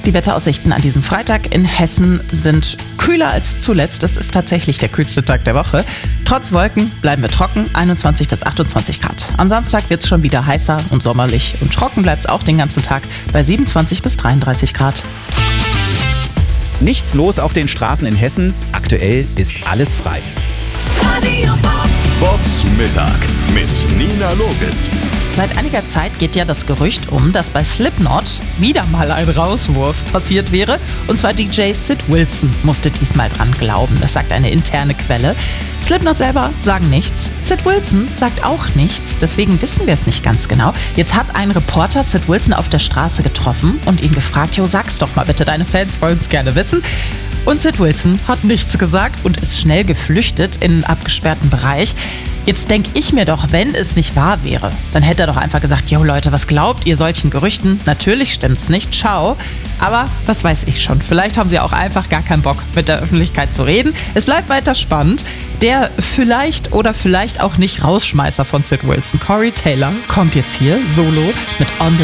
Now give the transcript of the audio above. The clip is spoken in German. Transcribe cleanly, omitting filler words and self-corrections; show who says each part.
Speaker 1: Die Wetteraussichten an diesem Freitag in Hessen sind kühler als zuletzt. Es ist tatsächlich der kühlste Tag der Woche. Trotz Wolken bleiben wir trocken, 21 bis 28 Grad. Am Samstag wird es schon wieder heißer und sommerlich. Und trocken bleibt es auch den ganzen Tag bei 27 bis 33 Grad.
Speaker 2: Nichts los auf den Straßen in Hessen. Aktuell ist alles frei.
Speaker 3: Bobs Mittag mit Nina Logis.
Speaker 1: Seit einiger Zeit geht ja das Gerücht um, dass bei Slipknot wieder mal ein Rauswurf passiert wäre. Und zwar DJ Sid Wilson musste diesmal dran glauben. Das sagt eine interne Quelle. Slipknot selber sagen nichts. Sid Wilson sagt auch nichts. Deswegen wissen wir es nicht ganz genau. Jetzt hat ein Reporter Sid Wilson auf der Straße getroffen und ihn gefragt, jo, sag's doch mal bitte, deine Fans wollen es gerne wissen. Und Sid Wilson hat nichts gesagt und ist schnell geflüchtet in einen abgesperrten Bereich. Jetzt denke ich mir doch, wenn es nicht wahr wäre, dann hätte er doch einfach gesagt, jo Leute, was glaubt ihr solchen Gerüchten? Natürlich stimmt's nicht, ciao. Aber was weiß ich schon, vielleicht haben sie auch einfach gar keinen Bock, mit der Öffentlichkeit zu reden. Es bleibt weiter spannend. Der vielleicht oder vielleicht auch nicht Rausschmeißer von Sid Wilson, Corey Taylor, kommt jetzt hier solo mit On the